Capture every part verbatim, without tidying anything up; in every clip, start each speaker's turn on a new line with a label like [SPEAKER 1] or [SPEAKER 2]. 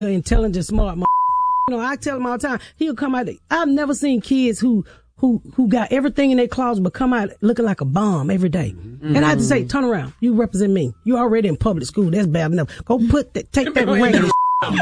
[SPEAKER 1] intelligent, smart. You know, I tell him all the time. He'll come out. I've never seen kids who who who got everything in their closet but come out looking like a bomb every day. Mm-hmm. And I just say, turn around. You represent me. You already in public school. That's bad enough. Go put that. Take that ring.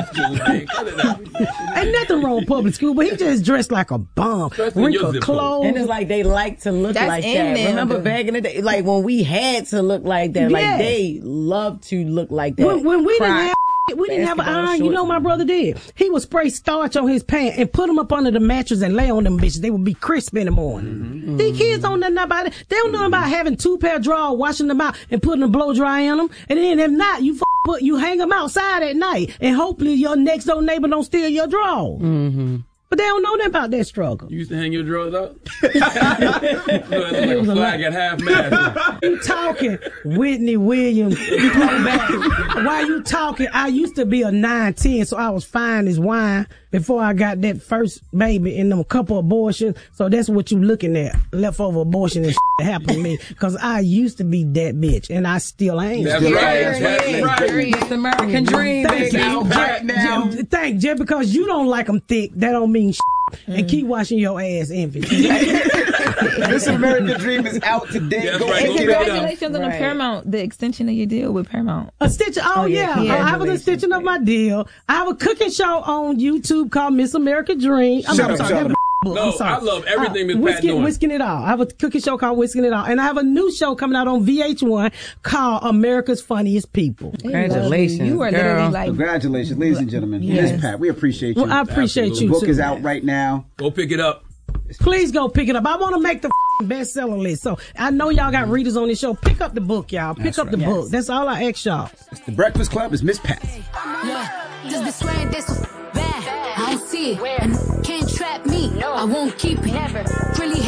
[SPEAKER 1] Ain't nothing wrong with public school, but he just dressed like a bomb. Wrinkled clothes.
[SPEAKER 2] And it's like they like to look
[SPEAKER 3] That's
[SPEAKER 2] like that.
[SPEAKER 3] there,
[SPEAKER 2] Remember
[SPEAKER 3] though.
[SPEAKER 2] back in the day, like when we had to look like that,
[SPEAKER 1] Yeah.
[SPEAKER 2] like they love to look like that.
[SPEAKER 1] When, when we
[SPEAKER 2] Cry.
[SPEAKER 1] didn't have we didn't have an
[SPEAKER 2] Basketball
[SPEAKER 1] iron, you
[SPEAKER 2] shorts.
[SPEAKER 1] know my brother did. He would spray starch on his pants and put them up under the mattress and lay on them bitches. They would be crisp in the morning. Mm-hmm. These kids don't know nothing about it. They don't know about having two pair of drawers, washing them out and putting a blow dry in them. And then if not, you f- put you hang them outside at night and hopefully your next door neighbor don't steal your drawers.
[SPEAKER 2] Mm-hmm.
[SPEAKER 1] But they don't know nothing about that struggle.
[SPEAKER 4] You used to hang your drawers up? You know, it looked like a flag at half mast.
[SPEAKER 1] You talking, Whitney Williams. You talking back. While you talking, I used to be a nine ten, so I was fine as wine before I got that first baby and them couple abortions. So that's what you looking at. Leftover abortion and shit that happened to me. Because I used to be that bitch, and I still ain't.
[SPEAKER 4] That's right. That's right. That's right.
[SPEAKER 2] It's the American dream,
[SPEAKER 1] Thank
[SPEAKER 2] baby.
[SPEAKER 1] you.
[SPEAKER 2] Right now.
[SPEAKER 1] J- Thank just because you don't like them thick, that don't mean shit. And keep washing your ass, Envy.
[SPEAKER 5] This American Dream is out today.
[SPEAKER 4] That's
[SPEAKER 5] Go
[SPEAKER 4] right.
[SPEAKER 5] pick
[SPEAKER 4] Go
[SPEAKER 5] it up.
[SPEAKER 3] Congratulations on the
[SPEAKER 2] Right.
[SPEAKER 3] Paramount, the extension of your deal with Paramount.
[SPEAKER 1] A stitch. Oh,
[SPEAKER 2] Oh, yeah.
[SPEAKER 1] yeah. I have an
[SPEAKER 2] Congratulations.
[SPEAKER 1] extension of my deal. I have a cooking show on YouTube called Miss America Dream. I'm,
[SPEAKER 5] Shut
[SPEAKER 1] I'm
[SPEAKER 5] up,
[SPEAKER 1] sorry.
[SPEAKER 5] shut
[SPEAKER 1] that
[SPEAKER 5] up.
[SPEAKER 1] was
[SPEAKER 4] No,
[SPEAKER 1] I'm sorry.
[SPEAKER 4] I love everything Miss Pat
[SPEAKER 1] Whisking,
[SPEAKER 4] doing.
[SPEAKER 1] Whisking It All. I have a cooking show called Whisking It All. And I have a new show coming out on V H one called America's Funniest People.
[SPEAKER 2] Congratulations,
[SPEAKER 3] You are
[SPEAKER 2] girl.
[SPEAKER 3] literally like,
[SPEAKER 5] Congratulations, ladies and gentlemen.
[SPEAKER 3] Yes.
[SPEAKER 5] Miss Pat, we appreciate you.
[SPEAKER 1] Well, I appreciate
[SPEAKER 4] Absolutely.
[SPEAKER 1] you,
[SPEAKER 5] the book
[SPEAKER 1] too.
[SPEAKER 5] is out right now.
[SPEAKER 4] Go pick it up.
[SPEAKER 1] Please go pick it up. I want to make the bestseller list. So I know y'all got readers on this show. Pick up the book, y'all. Pick
[SPEAKER 5] That's
[SPEAKER 1] up the
[SPEAKER 5] right.
[SPEAKER 1] book. That's all I ask y'all.
[SPEAKER 5] It's the Breakfast Club. It's Miss Pat.
[SPEAKER 6] Yeah, just be swearing this was bad. I don't see it, and can't trap me. I won't keep it. Never really.